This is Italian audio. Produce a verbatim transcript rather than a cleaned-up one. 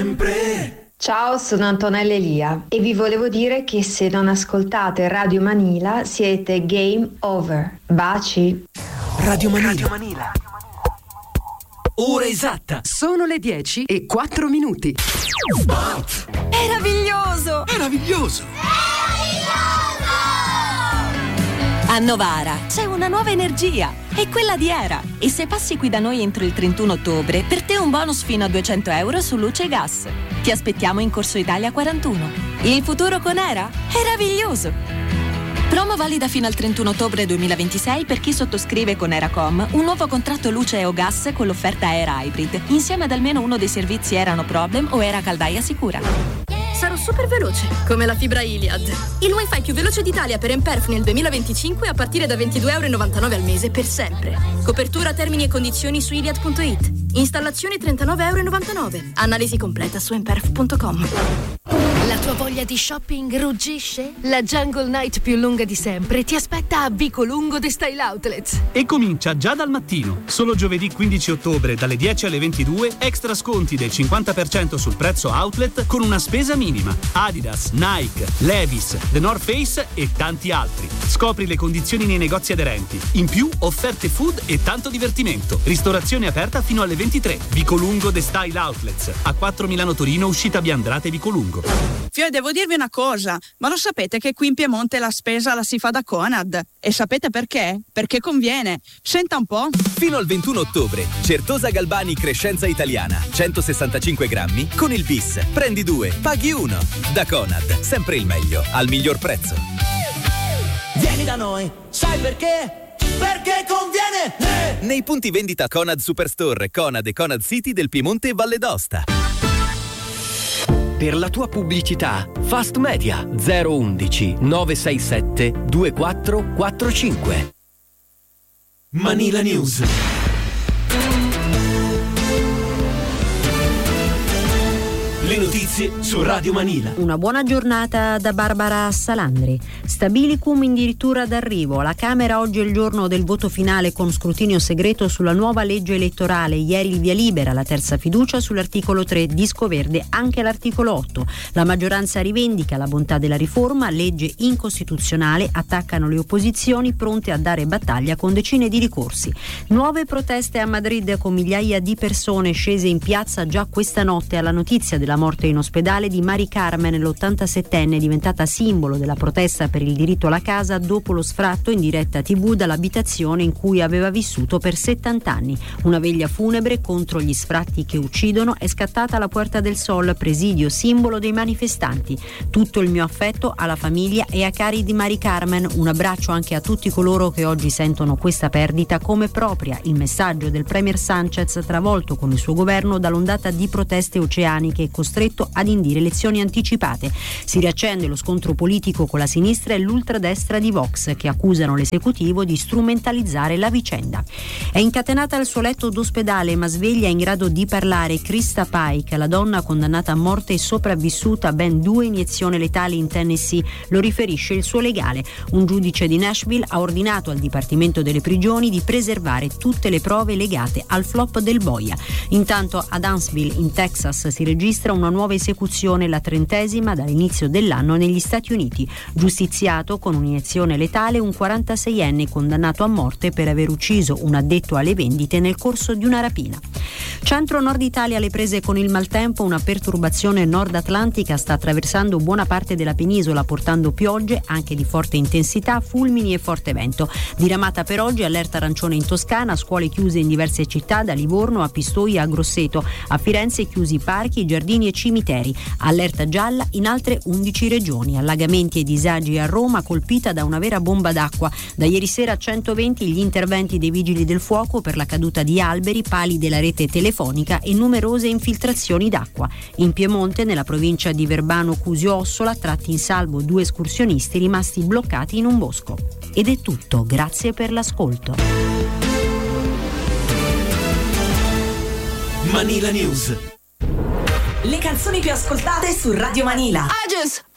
sempre. Ciao, sono Antonella Elia e vi volevo dire che se non ascoltate Radio Manila siete game over. Baci. Radio Manila. Radio Manila. Ora esatta. Sono le dieci e quattro minuti. Spot. Meraviglioso. Meraviglioso. A Novara c'è una nuova energia, è quella di Era. E se passi qui da noi entro il trentuno ottobre, per te un bonus fino a duecento euro su luce e gas. Ti aspettiamo in Corso Italia quarantuno. Il futuro con Era? Meraviglioso! Promo valida fino al trentuno ottobre duemilaventisei per chi sottoscrive con Eracom un nuovo contratto luce e o gas con l'offerta Era Hybrid, insieme ad almeno uno dei servizi Era No Problem o Era Caldaia Sicura. Sarò super veloce, come la fibra Iliad. Il wifi più veloce d'Italia per Emperf nel duemilaventicinque a partire da ventidue e novantanove euro al mese per sempre. Copertura, termini e condizioni su iliad punto it. Installazione trentanove e novantanove euro. Analisi completa su emperf punto com. La tua voglia di shopping ruggisce? La Jungle Night più lunga di sempre ti aspetta a Vico Lungo The Style Outlets. E comincia già dal mattino. Solo giovedì quindici ottobre dalle dieci alle ventidue, extra sconti del cinquanta per cento sul prezzo outlet con una spesa minima. Adidas, Nike, Levi's, The North Face e tanti altri. Scopri le condizioni nei negozi aderenti. In più, offerte food e tanto divertimento. Ristorazione aperta fino alle ventitré. Vico Lungo The Style Outlets. A quattro Milano Torino, uscita Biandrate Vico Lungo. Fio, devo dirvi una cosa, ma lo sapete che qui in Piemonte la spesa la si fa da Conad? E sapete perché? Perché conviene. Senta un po'. Fino al ventuno ottobre, Certosa Galbani Crescenza Italiana, centosessantacinque grammi, con il bis. Prendi due, paghi uno. Da Conad, sempre il meglio, al miglior prezzo. Vieni da noi, sai perché? Perché conviene! Eh! Nei punti vendita Conad Superstore, Conad e Conad City del Piemonte e Valle d'Aosta. Per la tua pubblicità, Fast Media zero undici nove sei sette due quattro quattro cinque. Manila News. Le notizie su Radio Manila. Una buona giornata da Barbara Salandri. Stabilicum addirittura d'arrivo. La Camera oggi è il giorno del voto finale con scrutinio segreto sulla nuova legge elettorale. Ieri il via libera, la terza fiducia sull'articolo tre, disco verde anche l'articolo otto. La maggioranza rivendica la bontà della riforma, legge incostituzionale, attaccano le opposizioni pronte a dare battaglia con decine di ricorsi. Nuove proteste a Madrid con migliaia di persone scese in piazza già questa notte alla notizia della morte in ospedale di Mari Carmen, l'ottantasettenne diventata simbolo della protesta per il diritto alla casa dopo lo sfratto in diretta tivù dall'abitazione in cui aveva vissuto per settanta anni. Una veglia funebre contro gli sfratti che uccidono è scattata alla Puerta del Sol, presidio simbolo dei manifestanti. Tutto il mio affetto alla famiglia e a cari di Mari Carmen, un abbraccio anche a tutti coloro che oggi sentono questa perdita come propria. Il messaggio del premier Sanchez, travolto con il suo governo dall'ondata di proteste oceaniche, costretto ad indire elezioni anticipate. Si riaccende lo scontro politico con la sinistra e l'ultradestra di Vox, che accusano l'esecutivo di strumentalizzare la vicenda. È incatenata al suo letto d'ospedale ma sveglia in grado di parlare Krista Pike, la donna condannata a morte e sopravvissuta a ben due iniezioni letali in Tennessee, lo riferisce il suo legale. Un giudice di Nashville ha ordinato al Dipartimento delle Prigioni di preservare tutte le prove legate al flop del boia. Intanto ad Huntsville, in Texas, si registra una nuova esecuzione, la trentesima dall'inizio dell'anno negli Stati Uniti. Giustiziato con un'iniezione letale un quarantaseienne condannato a morte per aver ucciso un addetto alle vendite nel corso di una rapina. Centro-nord Italia alle prese con il maltempo, una perturbazione nord-atlantica sta attraversando buona parte della penisola portando piogge anche di forte intensità, fulmini e forte vento. Diramata per oggi allerta arancione in Toscana, scuole chiuse in diverse città da Livorno a Pistoia a Grosseto, a Firenze chiusi parchi, giardini e cimiteri. Allerta gialla in altre undici regioni. Allagamenti e disagi a Roma, colpita da una vera bomba d'acqua. Da ieri sera a centoventi gli interventi dei vigili del fuoco per la caduta di alberi, pali della rete telefonica e numerose infiltrazioni d'acqua. In Piemonte, nella provincia di Verbano Cusio Ossola, tratti in salvo due escursionisti rimasti bloccati in un bosco. Ed è tutto, grazie per l'ascolto. Manila News. Le canzoni più ascoltate su Radio Manila. I just